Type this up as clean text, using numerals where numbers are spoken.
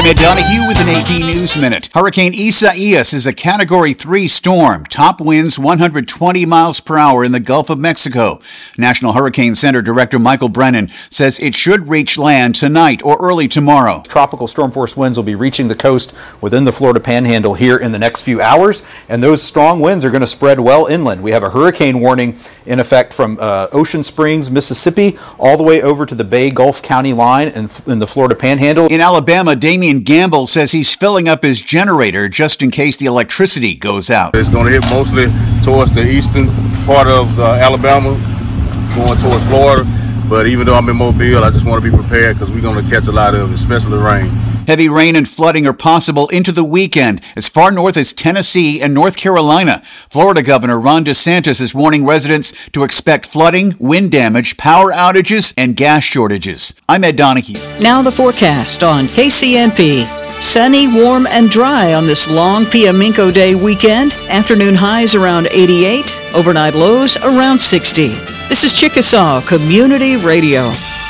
I'm Ed Donahue with an AP News Minute. Hurricane Isaias is a Category 3 storm. Top winds 120 miles per hour in the Gulf of Mexico. National Hurricane Center Director Michael Brennan says it should reach land tonight or early tomorrow. Tropical storm force winds will be reaching the coast within the Florida Panhandle here in the next few hours, and those strong winds are going to spread well inland. We have a hurricane warning in effect from Ocean Springs, Mississippi, all the way over to the Bay Gulf County line in the Florida Panhandle. In Alabama, Damian Gamble says he's filling up his generator just in case the electricity goes out. It's going to hit mostly towards the eastern part of Alabama, going towards Florida. But even though I'm in Mobile, I just want to be prepared because we're going to catch a lot of it, especially rain. Heavy rain and flooding are possible into the weekend as far north as Tennessee and North Carolina. Florida Governor Ron DeSantis is warning residents to expect flooding, wind damage, power outages, and gas shortages. I'm Ed Donahue. Now the forecast on KCNP. Sunny, warm, and dry on this long Piaminco Day weekend. Afternoon highs around 88, overnight lows around 60. This is Chickasaw Community Radio.